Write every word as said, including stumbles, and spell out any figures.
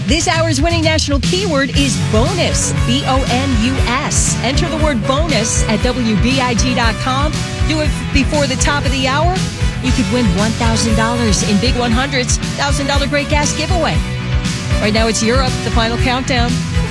This hour's winning national keyword is bonus, B O N U S. Enter the word bonus at W B I G dot com. Do it before the top of the hour. You could win one thousand dollars in Big one hundred's one thousand dollars Great Gas giveaway. Right now it's Europe, the final countdown.